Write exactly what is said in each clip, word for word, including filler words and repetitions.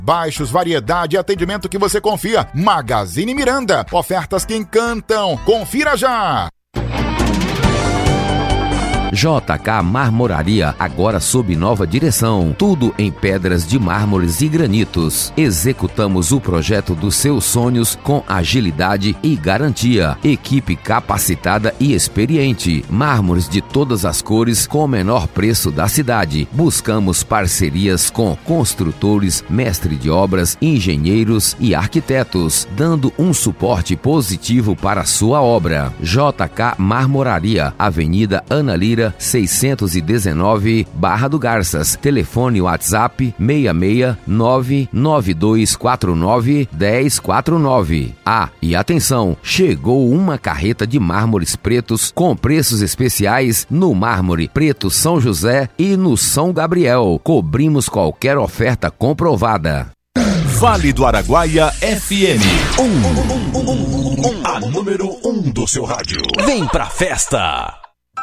Baixos, variedade e atendimento que você confia. Magazine Miranda. Ofertas que encantam. Confira já! J K Marmoraria, agora sob nova direção. Tudo em pedras de mármores e granitos. Executamos o projeto dos seus sonhos com agilidade e garantia. Equipe capacitada e experiente. Mármores de todas as cores com o menor preço da cidade. Buscamos parcerias com construtores, mestre de obras, engenheiros e arquitetos, dando um suporte positivo para a sua obra. J K Marmoraria, Avenida Ana Lira, seiscentos e dezenove, Barra do Garças. Telefone WhatsApp seis seis nove nove dois quatro nove um zero quatro nove. Ah, e atenção, chegou uma carreta de mármores pretos com preços especiais no mármore preto São José e no São Gabriel. Cobrimos qualquer oferta comprovada. Vale do Araguaia F M, um, um, um, um, um, a número um do seu rádio. Vem pra festa!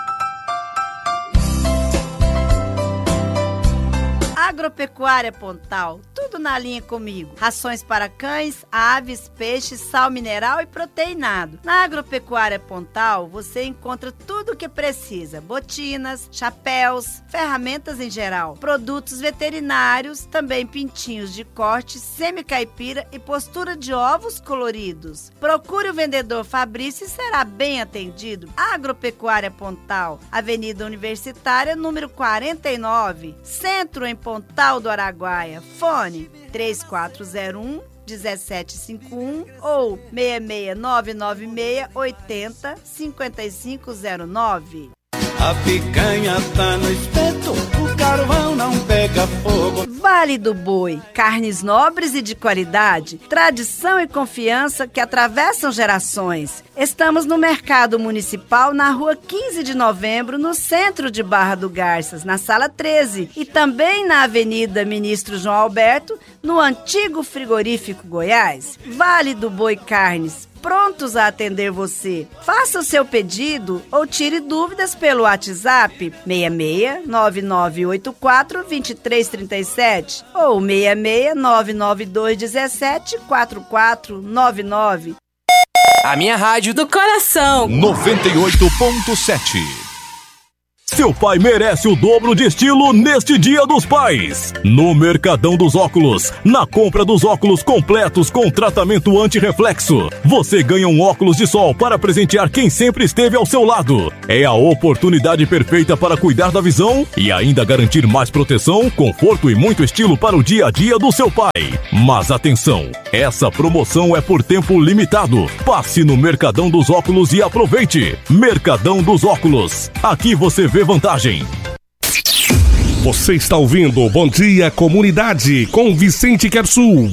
Agropecuária Pontal, tudo na linha comigo. Rações para cães, aves, peixes, sal mineral e proteinado. Na Agropecuária Pontal, você encontra tudo o que precisa. Botinas, chapéus, ferramentas em geral, produtos veterinários, também pintinhos de corte, semi-caipira e postura de ovos coloridos. Procure o vendedor Fabrício e será bem atendido. Agropecuária Pontal, Avenida Universitária, número quarenta e nove, Centro em Pontal do Araguaia. Fone três quatro zero um, um sete cinco um ou seis seis nove nove seis oito zero cinco cinco zero nove. A picanha tá no espeto, o carvão não pega fogo. Vale do Boi, carnes nobres e de qualidade, tradição e confiança que atravessam gerações. Estamos no Mercado Municipal, na rua quinze de novembro, no centro de Barra do Garças, na sala treze, e também na Avenida Ministro João Alberto, no antigo Frigorífico Goiás. Vale do Boi Carnes, prontos a atender você. Faça o seu pedido ou tire dúvidas pelo WhatsApp seis seis nove nove oito quatro dois três três sete ou seis seis nove nove dois um sete quatro quatro nove nove. A minha rádio do coração. noventa e oito ponto sete. Seu pai merece o dobro de estilo neste Dia dos Pais. No Mercadão dos Óculos, na compra dos óculos completos com tratamento anti-reflexo, você ganha um óculos de sol para presentear quem sempre esteve ao seu lado. É a oportunidade perfeita para cuidar da visão e ainda garantir mais proteção, conforto e muito estilo para o dia a dia do seu pai. Mas atenção, essa promoção é por tempo limitado. Passe no Mercadão dos Óculos e aproveite. Mercadão dos Óculos. Aqui você vê vantagem. Você está ouvindo Bom Dia Comunidade com Vicente Quersul.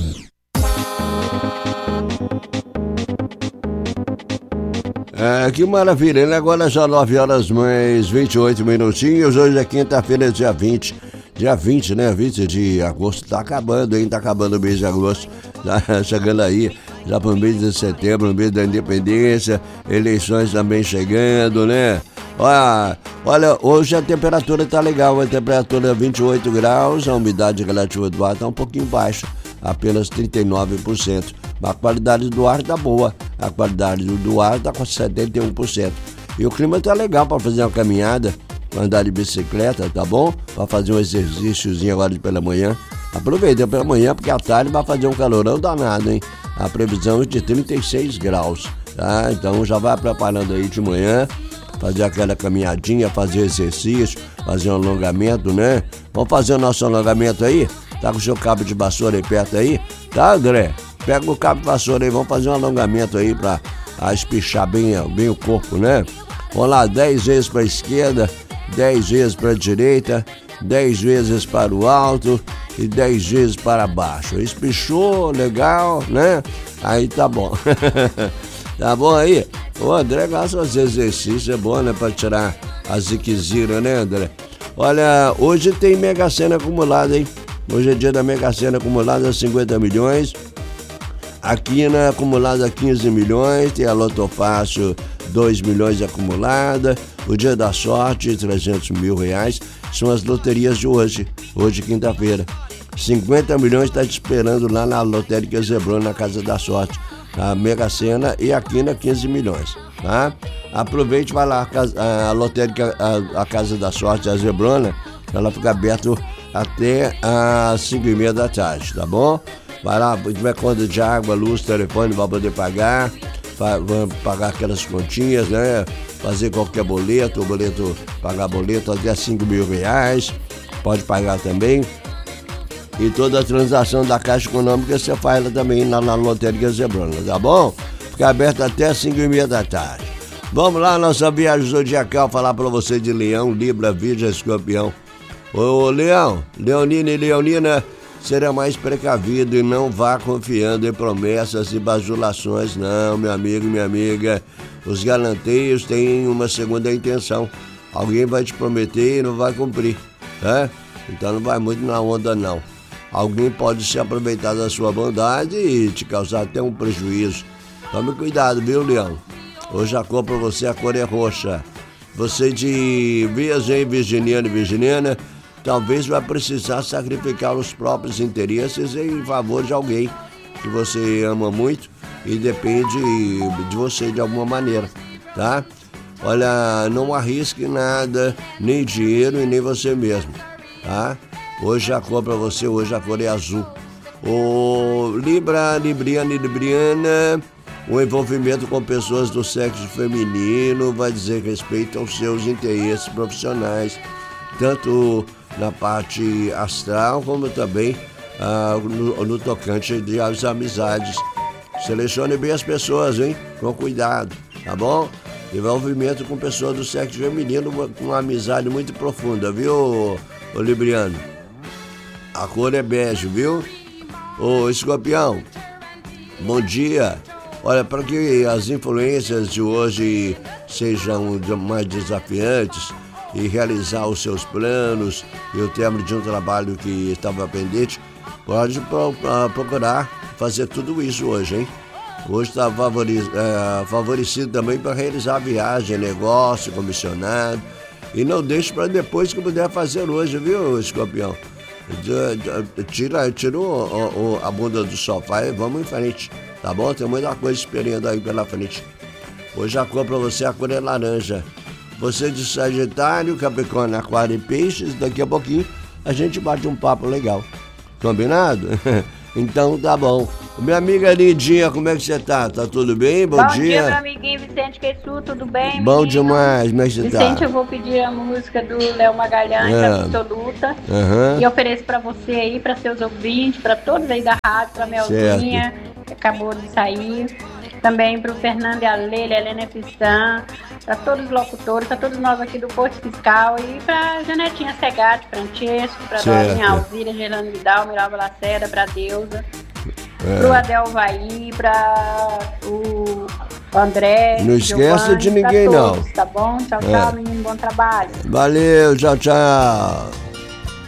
É, que maravilha, né? Agora já nove horas mais vinte e oito minutinhos. Hoje é quinta-feira, dia vinte. Dia vinte, né? vinte de agosto. Tá acabando, hein? Tá acabando o mês de agosto. Tá chegando aí. Já pro mês de setembro, mês da independência. Eleições também chegando, né? Olha, olha, hoje a temperatura tá legal, a temperatura é vinte e oito graus, a umidade relativa do ar tá um pouquinho baixa, apenas trinta e nove por cento. Mas a qualidade do ar tá boa, a qualidade do ar tá com setenta e um por cento. E o clima tá legal para fazer uma caminhada, pra andar de bicicleta, tá bom? Para fazer um exercíciozinho agora pela manhã. Aproveita pela manhã, porque à tarde vai fazer um calorão danado, hein? A previsão é de trinta e seis graus, tá? Então já vai preparando aí de manhã, fazer aquela caminhadinha, fazer exercício, fazer um alongamento, né? Vamos fazer o nosso alongamento aí? Tá com o seu cabo de vassoura aí perto aí? Tá, André? Pega o cabo de vassoura aí, vamos fazer um alongamento aí pra a espichar bem, bem o corpo, né? Vamos lá, dez vezes pra esquerda, dez vezes pra direita, dez vezes para o alto e dez vezes para baixo. Espichou, legal, né? Aí tá bom. Tá bom aí? O André gosta de fazer exercício, é bom, né? Pra tirar a ziquezira, né, André? Olha, hoje tem Mega Sena acumulada, hein? Hoje é dia da Mega Sena acumulada, cinquenta milhões. A Quina acumulada, quinze milhões. Tem a Loto Fácil, dois milhões acumulada. O Dia da Sorte, trezentos mil reais. São as loterias de hoje, hoje quinta-feira. cinquenta milhões está te esperando lá na Lotérica Zebrona, na Casa da Sorte, a Mega Sena e aqui na quinze milhões, tá? Aproveite, vai lá, a, a Lotérica, a, a Casa da Sorte, a Zebrona, ela fica aberta até às cinco e meia da tarde, tá bom? Vai lá, se tiver conta de água, luz, telefone, vai poder pagar, vai, vai pagar aquelas continhas, né? Fazer qualquer boleto, boleto, pagar boleto até cinco mil reais, pode pagar também. E toda a transação da Caixa Econômica você faz ela também lá na Lotérica Zebrona, tá bom? Fica aberto até às cinco e meia da tarde. Vamos lá, nossa viagem zodiacal, falar pra você de Leão, Libra, Virgem, Escorpião. Ô Leão, Leonina e Leonina, será mais precavido e não vá confiando em promessas e bajulações, não, meu amigo, minha amiga. Os galanteios têm uma segunda intenção. Alguém vai te prometer e não vai cumprir, tá? Então não vai muito na onda, não. Alguém pode se aproveitar da sua bondade e te causar até um prejuízo. Tome cuidado, viu, Leão? Hoje a cor pra você, a cor é roxa. Você de Virgem, Virginiano e Virginiana, talvez vai precisar sacrificar os próprios interesses em favor de alguém que você ama muito e depende de você de alguma maneira, tá? Olha, não arrisque nada, nem dinheiro e nem você mesmo, tá? Hoje a cor pra você, hoje a cor é azul. O Libra, Libriana e Libriana, o envolvimento com pessoas do sexo feminino vai dizer respeito aos seus interesses profissionais, tanto na parte astral como também ah, no, no tocante de as amizades. Selecione bem as pessoas, hein? Com cuidado, tá bom? Envolvimento com pessoas do sexo feminino com uma amizade muito profunda, viu, ô Libriano? A cor é bege, viu? Ô Escorpião, bom dia. Olha, para que as influências de hoje sejam mais desafiantes e realizar os seus planos e o término de um trabalho que estava pendente, pode pro, procurar fazer tudo isso hoje, hein? Hoje está favoriz, é, favorecido também para realizar viagem, negócio, comissionado. E não deixe para depois que puder fazer hoje, viu, Escorpião? Tira, tira o, o, a bunda do sofá e vamos em frente, tá bom? Tem muita coisa esperando aí pela frente. Hoje a cor para você, a cor é laranja. Você de Sagitário, Capricórnio, Aquário e Peixes, daqui a pouquinho a gente bate um papo legal. Combinado? Então tá bom. Minha amiga Lindinha, como é que você tá? Tá tudo bem? Bom, Bom dia. Bom dia, meu amiguinho Vicente Quessu, tudo bem? Bom menino? demais, como é que você tá? Vicente, eu vou pedir a música do Léo Magalhães, É. da Pistoluta. Aham. E ofereço pra você aí, pra seus ouvintes, pra todos aí da rádio, pra Melzinha, que acabou de sair. Também pro Fernando e a Leila, a Helena Pistan, pra todos os locutores, pra todos nós aqui do Posto Fiscal e pra Janetinha Segatti, Francesco, pra Certo. Dorinha Alzira, Gerlane Vidal, Miralva Lacerda, pra Deusa. É. Pro Adel Vai, pra o André. Não esqueça Giovanni, de ninguém, pra não. todos, tá bom? Tchau, É. tchau, menino. Bom trabalho. Valeu, tchau, tchau.